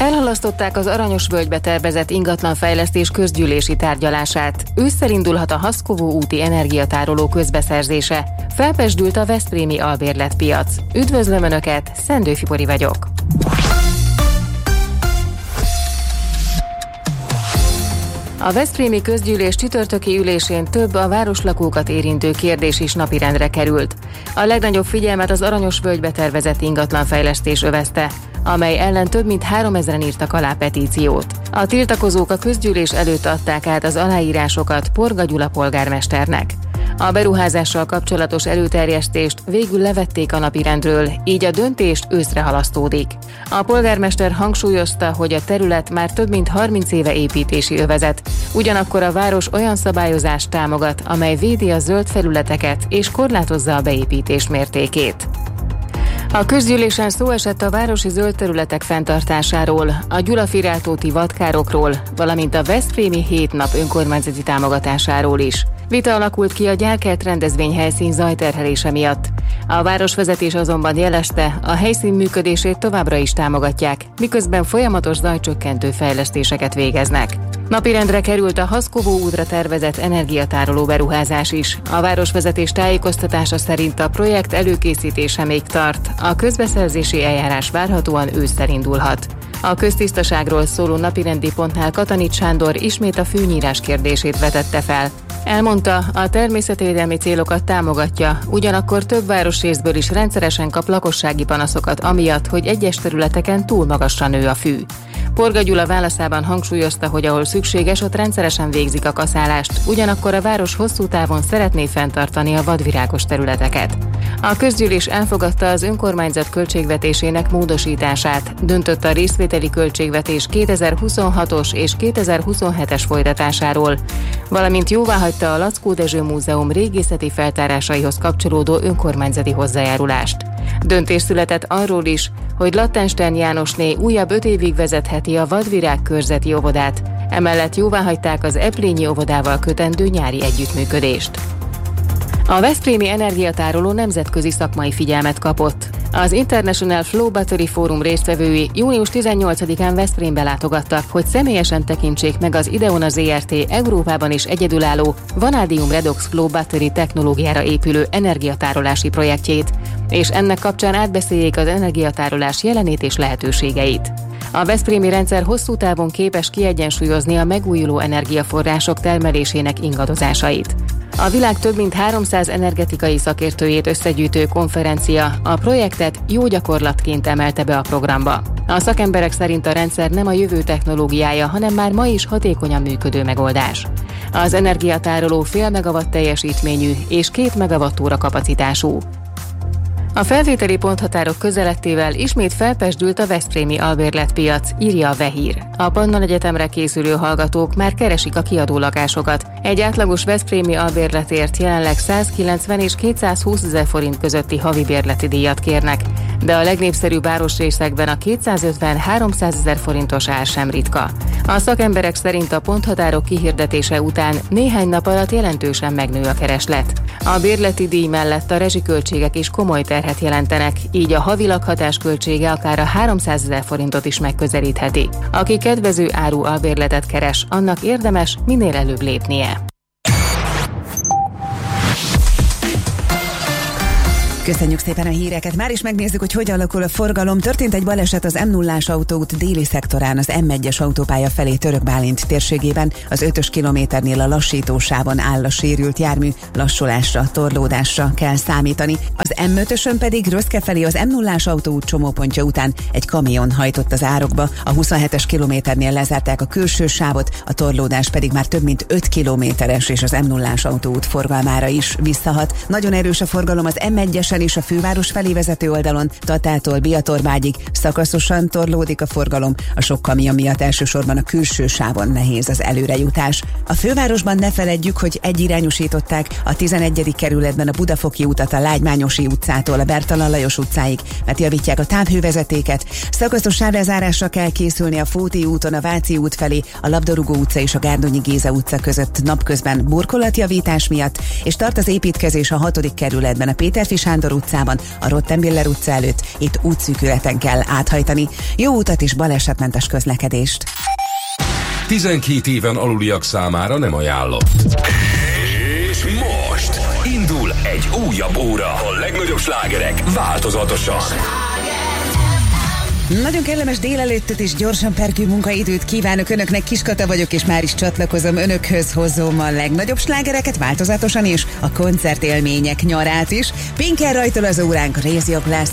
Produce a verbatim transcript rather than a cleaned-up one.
Elhalasztották az Aranyosvölgybe tervezett ingatlanfejlesztés közgyűlési tárgyalását. Ősszel indulhat a Haszkovó úti energiatároló közbeszerzése. Felpezsdült a veszprémi albérletpiac. Üdvözlöm Önöket, Szendő Fibori vagyok. A veszprémi közgyűlés csütörtöki ülésén több a városlakókat érintő kérdés is napirendre került. A legnagyobb figyelmet az Aranyosvölgybe tervezett ingatlanfejlesztés övezte, amely ellen több mint háromezren írtak alá petíciót. A tiltakozók a közgyűlés előtt adták át az aláírásokat Porga Gyula polgármesternek. A beruházással kapcsolatos előterjesztést végül levették a napirendről, így a döntés őszre halasztódik. A polgármester hangsúlyozta, hogy a terület már több mint harminc éve építési övezet, ugyanakkor a város olyan szabályozást támogat, amely védi a zöld felületeket és korlátozza a beépítés mértékét. A közgyűlésen szó esett a városi zöld területek fenntartásáról, a Gyulafiráltóti vadkárokról, valamint a veszprémi hét nap önkormányzati támogatásáról is. Vita alakult ki a Gyárkert rendezvényhelyszín zajterhelése miatt. A városvezetés azonban jelezte, a helyszín működését továbbra is támogatják, miközben folyamatos zajcsökkentő fejlesztéseket végeznek. Napirendre került a Haszkovó útra tervezett energiatároló beruházás is. A városvezetés tájékoztatása szerint a projekt előkészítése még tart, a közbeszerzési eljárás várhatóan ősszel indulhat. A köztisztaságról szóló napirendi pontnál Katanics Sándor ismét a fűnyírás kérdését vetette fel. Elmondta, a természetvédelmi célokat támogatja, ugyanakkor több városrészből is rendszeresen kap lakossági panaszokat amiatt, hogy egyes területeken túl magasra nő a fű. Porga Gyula válaszában hangsúlyozta, hogy ahol szükséges, ott rendszeresen végzik a kaszálást, ugyanakkor a város hosszú távon szeretné fenntartani a vadvirágos területeket. A közgyűlés elfogadta az önkormányzat költségvetésének módosítását, döntött a részvételi költségvetés kétezer-huszonhatos és kétezer-huszonhetes folytatásáról, valamint jóváhagyta a Lackó Dezső Múzeum régészeti feltárásaihoz kapcsolódó önkormányzati hozzájárulást. Döntés született arról is, hogy Lattenstein Jánosné újabb öt évig vezetheti a Vadvirág körzeti óvodát, emellett jóváhagyták az Eplényi óvodával kötendő nyári együttműködést. A veszprémi energiatároló nemzetközi szakmai figyelmet kapott. Az International Flow Battery Forum résztvevői június tizennyolcadikán Veszprémbe látogattak, hogy személyesen tekintsék meg az Ideona zé er té Európában is egyedülálló Vanadium Redox Flow Battery technológiára épülő energiatárolási projektjét, és ennek kapcsán átbeszéljék az energiatárolás jelenét és lehetőségeit. A veszprémi rendszer hosszú távon képes kiegyensúlyozni a megújuló energiaforrások termelésének ingadozásait. A világ több mint háromszáz energetikai szakértőjét összegyűjtő konferencia a projektet jó gyakorlatként emelte be a programba. A szakemberek szerint a rendszer nem a jövő technológiája, hanem már ma is hatékonyan működő megoldás. Az energiatároló fél megawatt teljesítményű és két megawattóra kapacitású. A felvételi ponthatárok közelettével ismét felpezsdült a veszprémi albérletpiac, írja a Vehír. A Pannon Egyetemre készülő hallgatók már keresik a kiadó lakásokat. Egy átlagos veszprémi albérletért jelenleg százkilencven és kétszázhúsz forint közötti havi bérleti díjat kérnek, de a legnépszerűbb városrészekben a kétszázötven-háromszázezer forintos ár sem ritka. A szakemberek szerint a ponthatárok kihirdetése után néhány nap alatt jelentősen megnő a kereslet. A bérleti díj mellett a rezsiköltségek is komoly terhet jelentenek, így a havi lakhatás költsége akár a háromszázezer forintot is megközelítheti. Aki kedvező áru albérletet keres, annak érdemes minél előbb lépnie. Köszönjük szépen a híreket. Már is megnézzük, hogy hogy alakul a forgalom. Történt egy baleset az M nullás autóút déli szektorán, az M egyes autópálya felé Török Bálint térségében. Az ötös kilométernél a lassítósávon áll a sérült jármű, lassulásra, torlódásra kell számítani. Az M ötösön pedig Röszke felé az M nullás autóút csomópontja után egy kamion hajtott az árokba. A huszonhetes kilométernél lezárták a külső sávot, a torlódás pedig már több mint öt kilométeres, és az M nullás autóút forgalmára is visszahat. Nagyon erős a forgalom az M egyes és a főváros felé vezető oldalon, Tatától Biatorbágyig szakaszosan torlódik a forgalom, a sok kamion miatt elsősorban a külső sávon nehéz az előrejutás. A fővárosban ne feledjük, hogy egyirányosították a tizenegyedik kerületben a Budafoki utat a Lágymányosi utcától a Bertalan Lajos utcáig, mert javítják a távhővezetéket. Szakaszos sávlezárásra kell készülni a Fóti úton a Váci út felé, a Labdarúgó utca és a Gárdonyi Géza utca között napközben burkolatjavítás miatt, és tart az építkezés a hatodik kerületben a Péterfi Sándor Sándor utcában, a Rottenbiller utca előtt, itt útszűkületen kell áthajtani. Jó utat és balesetmentes közlekedést! tizenkét éven aluliak számára nem ajánlott. És most indul egy újabb óra. A legnagyobb slágerek változatosan. Nagyon kellemes délelőttöt és gyorsan pergő munkaidőt kívánok Önöknek. Kiskata vagyok, és már is csatlakozom Önökhöz, hozom a legnagyobb slágereket változatosan, és a koncertélmények nyarát is. Pinker rajtól az óránk, Raise Your Glass